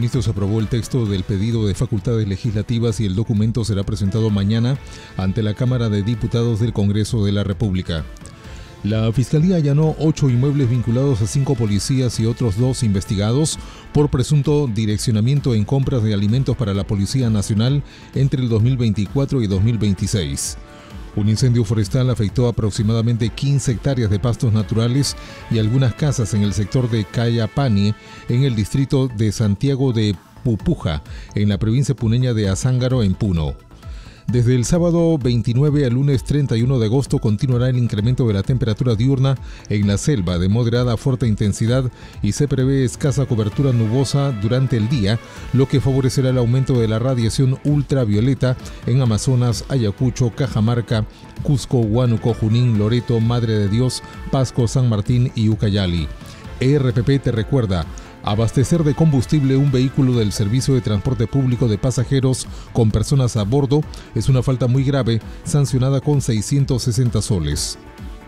Ministros aprobó el texto del pedido de facultades legislativas y el documento será presentado mañana ante la Cámara de Diputados del Congreso de la República. La Fiscalía allanó 8 inmuebles vinculados a 5 policías y otros 2 investigados por presunto direccionamiento en compras de alimentos para la Policía Nacional entre el 2024 y 2026. Un incendio forestal afectó aproximadamente 15 hectáreas de pastos naturales y algunas casas en el sector de Cayapani, en el distrito de Santiago de Pupuja, en la provincia puneña de Azángaro, en Puno. Desde el sábado 29 al lunes 31 de agosto continuará el incremento de la temperatura diurna en la selva de moderada a fuerte intensidad y se prevé escasa cobertura nubosa durante el día, lo que favorecerá el aumento de la radiación ultravioleta en Amazonas, Ayacucho, Cajamarca, Cusco, Huánuco, Junín, Loreto, Madre de Dios, Pasco, San Martín y Ucayali. ERPP te recuerda: abastecer de combustible un vehículo del servicio de transporte público de pasajeros con personas a bordo es una falta muy grave, sancionada con 660 soles.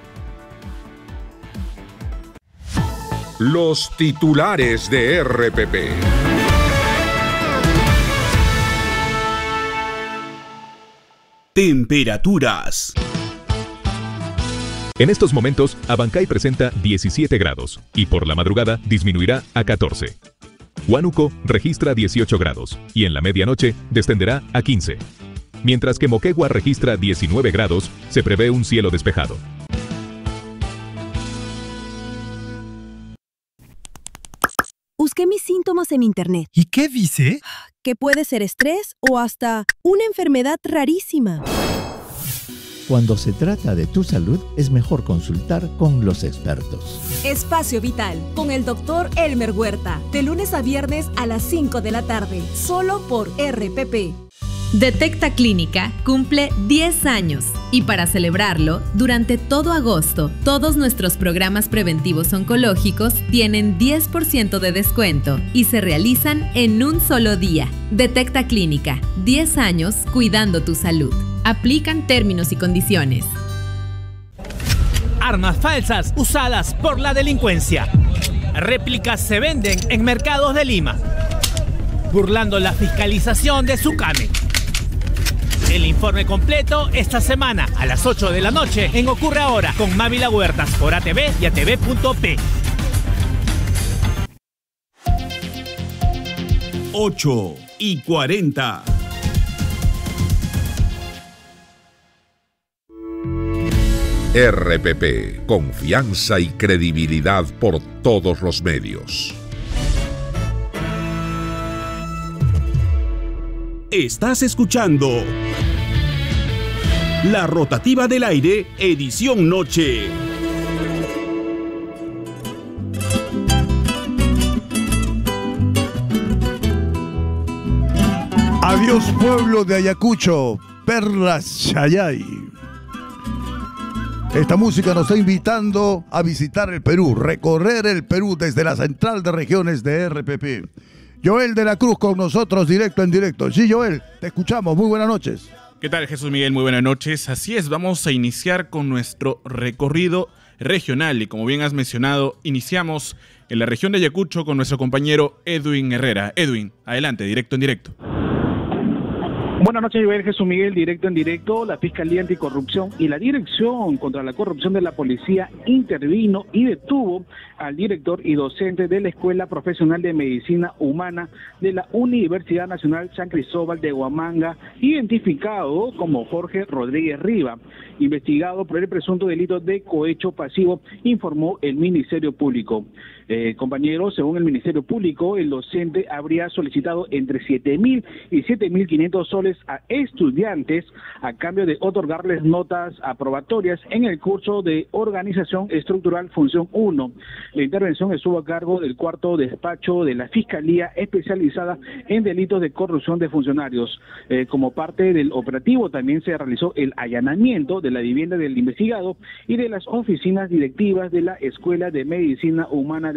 Los titulares de RPP. Temperaturas. En estos momentos, Abancay presenta 17 grados y por la madrugada disminuirá a 14. Huánuco registra 18 grados y en la medianoche descenderá a 15. Mientras que Moquegua registra 19 grados, se prevé un cielo despejado. Busqué mis síntomas en internet. ¿Y qué dice? Que puede ser estrés o hasta una enfermedad rarísima. Cuando se trata de tu salud, es mejor consultar con los expertos. Espacio Vital, con el Dr. Elmer Huerta, de lunes a viernes a las 5 de la tarde, solo por RPP. Detecta Clínica cumple 10 años y para celebrarlo, durante todo agosto, todos nuestros programas preventivos oncológicos tienen 10% de descuento y se realizan en un solo día. Detecta Clínica, 10 años cuidando tu salud. Aplican términos y condiciones. Armas falsas usadas por la delincuencia. Réplicas se venden en mercados de Lima, burlando la fiscalización de Sucame. El informe completo esta semana a las 8 de la noche en Ocurre Ahora con Mávila Huertas por ATV y ATV.p. 8:40. RPP, confianza y credibilidad por todos los medios. Estás escuchando La Rotativa del Aire, edición noche. Adiós, pueblo de Ayacucho, Perlas Chayay. Esta música nos está invitando a visitar el Perú, recorrer el Perú desde la central de regiones de RPP. Joel de la Cruz con nosotros, directo en directo. Sí, Joel, te escuchamos. Muy buenas noches. ¿Qué tal, Jesús Miguel? Muy buenas noches. Así es, vamos a iniciar con nuestro recorrido regional y como bien has mencionado, iniciamos en la región de Ayacucho con nuestro compañero Edwin Herrera. Edwin, adelante, directo en directo. Buenas noches, Joel Jesús Miguel, directo en directo. La Fiscalía Anticorrupción y la Dirección contra la Corrupción de la Policía intervino y detuvo al director y docente de la Escuela Profesional de Medicina Humana de la Universidad Nacional San Cristóbal de Huamanga, identificado como Jorge Rodríguez Riva, investigado por el presunto delito de cohecho pasivo, informó el Ministerio Público. Compañeros, según el Ministerio Público, el docente habría solicitado entre 7.000 y 7.500 soles a estudiantes a cambio de otorgarles notas aprobatorias en el curso de Organización Estructural Función 1. La intervención estuvo a cargo del cuarto despacho de la Fiscalía especializada en delitos de corrupción de funcionarios. Como parte del operativo también se realizó el allanamiento de la vivienda del investigado y de las oficinas directivas de la Escuela de Medicina Humana de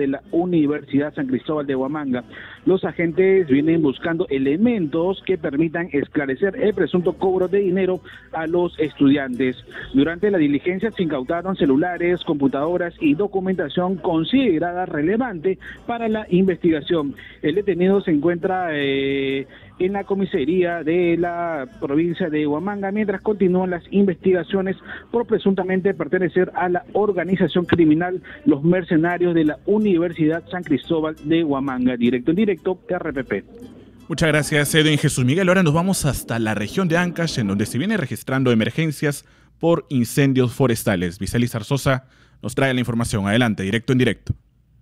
de la Universidad San Cristóbal de Huamanga. Los agentes vienen buscando elementos que permitan esclarecer el presunto cobro de dinero a los estudiantes. Durante la diligencia se incautaron celulares, computadoras y documentación considerada relevante para la investigación. El detenido se encuentra en la comisaría de la provincia de Huamanga, mientras continúan las investigaciones por presuntamente pertenecer a la organización criminal Los Mercenarios de la Universidad San Cristóbal de Huamanga. Directo en directo, RPP. Muchas gracias, Edwin Jesús Miguel. Ahora nos vamos hasta la región de Ancash, en donde se viene registrando emergencias por incendios forestales. Viceli Zarzosa nos trae la información. Adelante, directo en directo.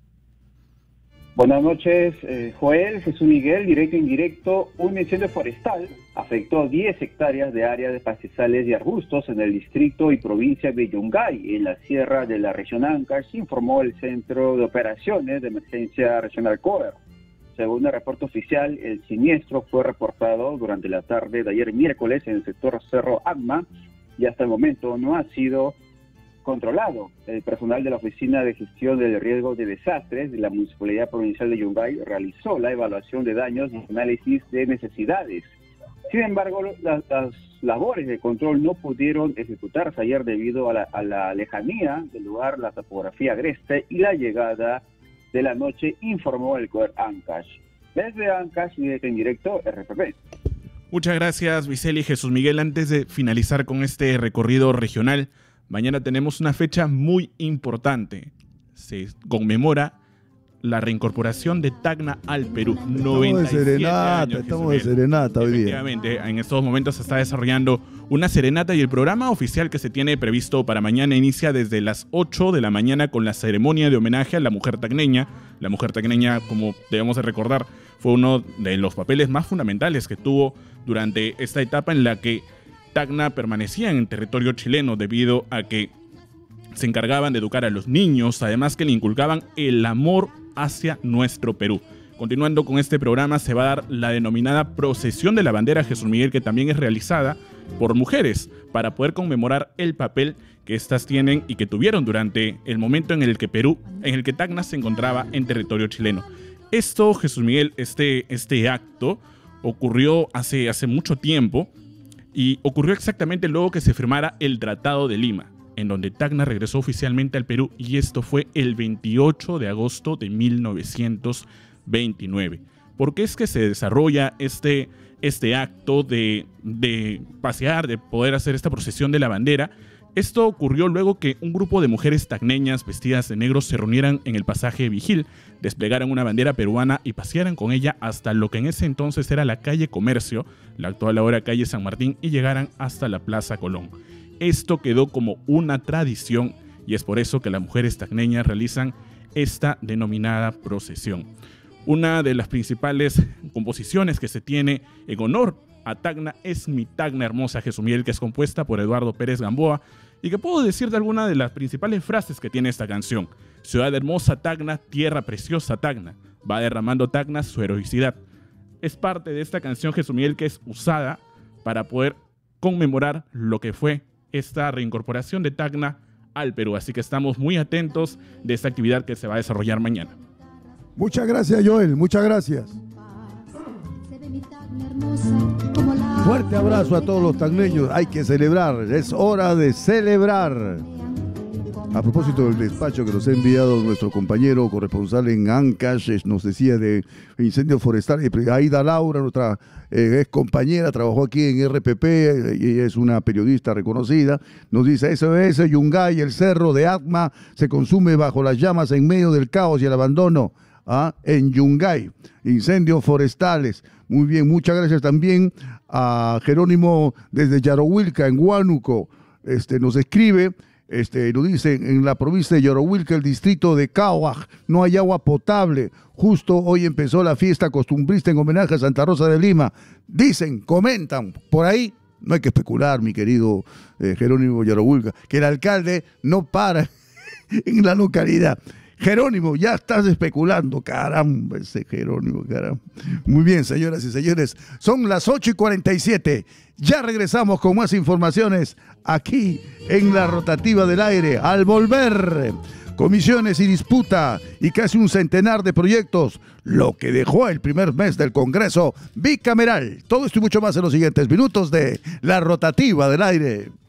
Buenas noches, Joel, Jesús Miguel, directo en directo. Un incendio forestal afectó 10 hectáreas de áreas de pastizales y arbustos en el distrito y provincia de Yungay, en la sierra de la región Ancash, informó el Centro de Operaciones de Emergencia Regional COER. Según el reporte oficial, el siniestro fue reportado durante la tarde de ayer miércoles en el sector Cerro Agma y hasta el momento no ha sido controlado. El personal de la Oficina de Gestión del Riesgo de Desastres de la Municipalidad Provincial de Yungay realizó la evaluación de daños y análisis de necesidades. Sin embargo, las labores de control no pudieron ejecutarse ayer debido a la lejanía del lugar, la topografía agreste y la llegada de la noche, informó el COER Ancash. Desde Ancash y en directo, RPP. Muchas gracias, Viceli Jesús Miguel. Antes de finalizar con este recorrido regional, mañana tenemos una fecha muy importante. Se conmemora la reincorporación de Tacna al Perú. Estamos de serenata hoy día. Efectivamente, en estos momentos se está desarrollando una serenata y el programa oficial que se tiene previsto para mañana inicia desde las 8 de la mañana con la ceremonia de homenaje a la mujer tacneña. La mujer tacneña, como debemos de recordar, fue uno de los papeles más fundamentales que tuvo durante esta etapa en la que Tacna permanecía en territorio chileno debido a que se encargaban de educar a los niños, además que le inculcaban el amor hacia nuestro Perú. Continuando con este programa, se va a dar la denominada Procesión de la Bandera Jesús Miguel, que también es realizada por mujeres para poder conmemorar el papel que éstas tienen y que tuvieron durante el momento en el que Tacna se encontraba en territorio chileno. Esto, Jesús Miguel, este acto ocurrió hace mucho tiempo y ocurrió exactamente luego que se firmara el Tratado de Lima, en donde Tacna regresó oficialmente al Perú, y esto fue el 28 de agosto de 1929. ¿Por qué es que se desarrolla este acto de pasear, de poder hacer esta procesión de la bandera? Esto ocurrió luego que un grupo de mujeres tacneñas vestidas de negro se reunieran en el pasaje Vigil, desplegaran una bandera peruana y pasearan con ella hasta lo que en ese entonces era la calle Comercio, la actual ahora calle San Martín, y llegaran hasta la Plaza Colón. Esto quedó como una tradición y es por eso que las mujeres tacneñas realizan esta denominada procesión. Una de las principales composiciones que se tiene en honor a Tacna es Mi Tacna Hermosa Jesús Miguel, que es compuesta por Eduardo Pérez Gamboa y que puedo decir de alguna de las principales frases que tiene esta canción. Ciudad hermosa Tacna, tierra preciosa Tacna, va derramando Tacna su heroicidad. Es parte de esta canción Jesús Miguel que es usada para poder conmemorar lo que fue esta reincorporación de Tacna al Perú. Así que estamos muy atentos de esta actividad que se va a desarrollar mañana. Muchas gracias, Joel. Muchas gracias. Fuerte abrazo a todos los tacneños. Hay que celebrar. Es hora de celebrar. A propósito del despacho que nos ha enviado nuestro compañero corresponsal en Ancash, nos decía de incendios forestales. Aida Laura, nuestra ex compañera, trabajó aquí en RPP y es una periodista reconocida. Nos dice: SOS Yungay, el cerro de Atma se consume bajo las llamas en medio del caos y el abandono. En Yungay, incendios forestales. Muy bien, muchas gracias también a Jerónimo desde Yarohuilca, en Huánuco. Nos escribe. Lo dice: en la provincia de Yarohuilca, el distrito de Cahuaj, no hay agua potable. Justo hoy empezó la fiesta costumbrista en homenaje a Santa Rosa de Lima. Dicen, comentan, por ahí, no hay que especular, mi querido Jerónimo Yarohuilca, que el alcalde no para en la localidad. Jerónimo, ya estás especulando. Caramba, ese Jerónimo, caramba. Muy bien, señoras y señores, son las 8:47. Ya regresamos con más informaciones aquí en la rotativa del aire. Al volver, comisiones y disputa y casi un centenar de proyectos, lo que dejó el primer mes del Congreso bicameral. Todo esto y mucho más en los siguientes minutos de La Rotativa del Aire.